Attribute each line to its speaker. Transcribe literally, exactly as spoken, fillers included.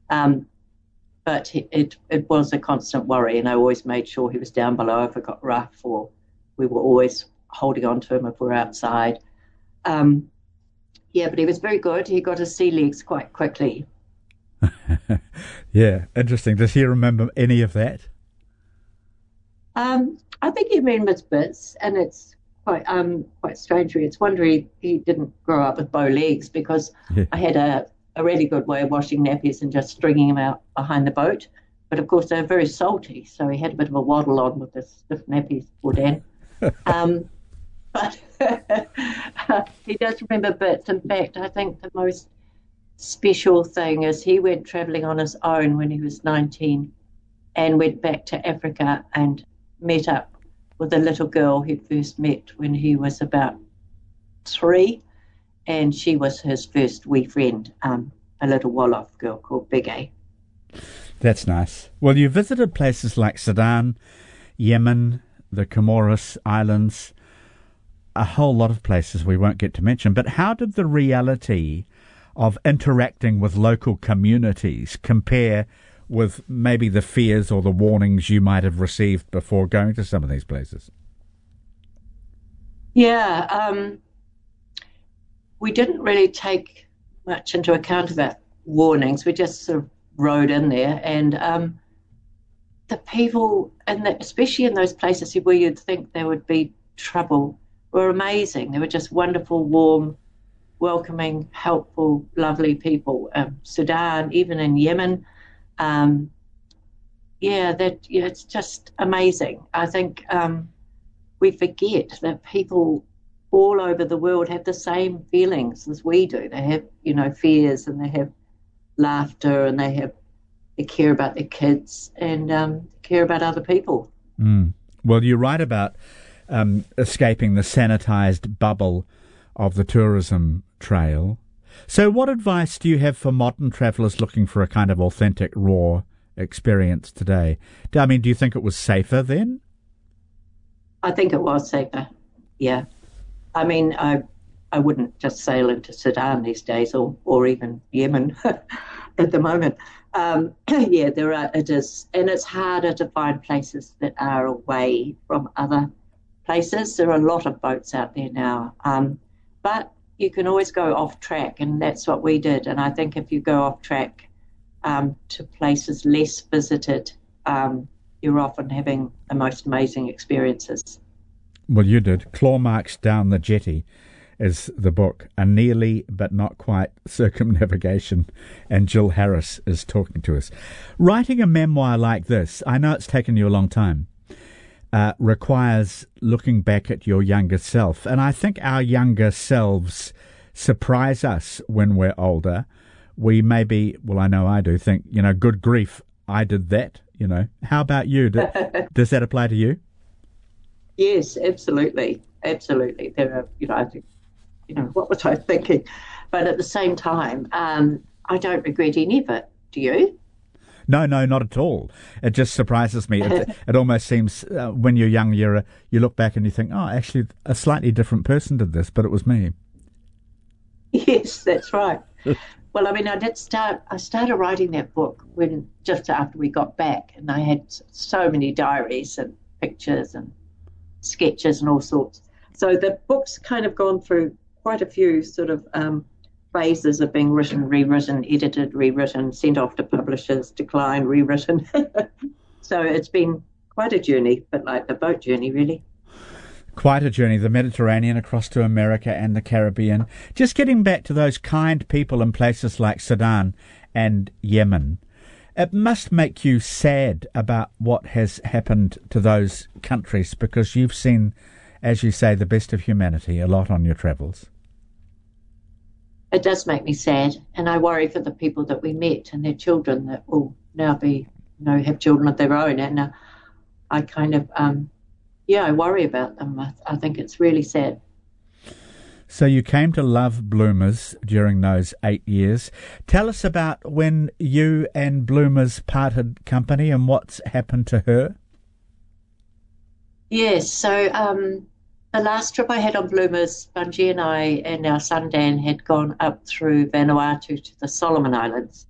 Speaker 1: Um, but he, it it was a constant worry, and I always made sure he was down below if it got rough, or we were always holding on to him if we were outside. Um, yeah, but he was very good. He got his sea legs quite quickly.
Speaker 2: Yeah, interesting. Does he remember any of that?
Speaker 1: Um, I think he remembers bits, and it's quite um quite strange. Really. It's wonder he, he didn't grow up with bow legs because
Speaker 2: Yeah.
Speaker 1: I had a, a really good way of washing nappies and just stringing him out behind the boat. But of course they're very salty, so he had a bit of a waddle on with his stiff nappies, poor Dan. Um, but he does remember bits. In fact, I think the most special thing is he went travelling on his own when he was nineteen and went back to Africa and met up with a little girl he'd first met when he was about three, and she was his first wee friend, um, a little Wolof girl called Big A.
Speaker 2: That's nice. Well, you visited places like Sudan, Yemen, the Comoros Islands, a whole lot of places we won't get to mention. But how did the reality of interacting with local communities compare with maybe the fears or the warnings you might have received before going to some of these places?
Speaker 1: Yeah, um, we didn't really take much into account of that warnings. We just sort of rode in there, and um, the people, and especially in those places where you'd think there would be trouble, were amazing. They were just wonderful, warm, welcoming, helpful, lovely people. Um, Sudan, even in Yemen. Um, yeah, that yeah, it's just amazing. I think um, we forget that people all over the world have the same feelings as we do. They have, you know, fears, and they have laughter, and they have they care about their kids, and um, care about other people.
Speaker 2: Mm. Well, you write about um, escaping the sanitized bubble of the tourism trail. So what advice do you have for modern travellers looking for a kind of authentic, raw experience today? I mean, do you think it was safer then?
Speaker 1: I think it was safer. Yeah. I mean, I I wouldn't just sail into Sudan these days, or, or even Yemen at the moment. Um, yeah, there are, it is, and it's harder to find places that are away from other places. There are a lot of boats out there now. Um, but you can always go off track, and that's what we did. And I think if you go off track um, to places less visited, um, you're often having the most amazing experiences.
Speaker 2: Well, you did. Claw Marks Down the Jetty is the book, a nearly but not quite circumnavigation, and Jill Harris is talking to us. Writing a memoir like this, I know it's taken you a long time, Uh, requires looking back at your younger self. And I think our younger selves surprise us when we're older. We maybe, well, I know I do, think, you know, good grief, I did that, you know. How about you? Do, does that apply to you?
Speaker 1: Yes, absolutely. Absolutely. There are, you know, I think, you know, what was I thinking? But at the same time, um, I don't regret any of it. Do you?
Speaker 2: No, no, not at all. It just surprises me. It, it almost seems uh, when you're young, you're a, you look back and you think, oh, actually, a slightly different person did this, but it was me.
Speaker 1: Yes, that's right. Well, I mean, I did start, I started writing that book when just after we got back, and I had so many diaries and pictures and sketches and all sorts. So the book's kind of gone through quite a few sort of um, phases of being written, rewritten, edited, rewritten, sent off to publishers, declined, rewritten. So it's been quite a journey, but like the boat journey, really.
Speaker 2: Quite a journey, the Mediterranean across to America and the Caribbean. Just getting back to those kind people in places like Sudan and Yemen, it must make you sad about what has happened to those countries, because you've seen, as you say, the best of humanity a lot on your travels.
Speaker 1: It does make me sad, and I worry for the people that we met and their children that will now be, you know, have children of their own. And uh, I kind of, um, yeah, I worry about them. I, I think it's really sad.
Speaker 2: So you came to love Bloomers during those eight years. Tell us about when you and Bloomers parted company and what's happened to her.
Speaker 1: Yes, so um, the last trip I had on Bloomers, Bungie and I and our son Dan had gone up through Vanuatu to the Solomon Islands.